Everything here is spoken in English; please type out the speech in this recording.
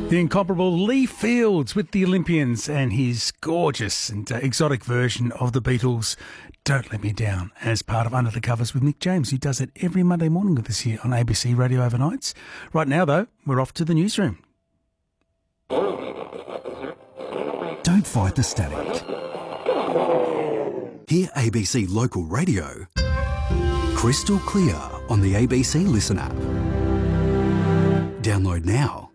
The incomparable Lee Fields with the Olympians and his gorgeous and exotic version of the Beatles' Don't Let Me Down as part of Under the Covers with Nick James, who does it every Monday morning with us here on ABC Radio Overnights. Right now, though, we're off to the newsroom. Don't fight the static. Hear ABC Local Radio crystal clear on the ABC Listen app. Download now.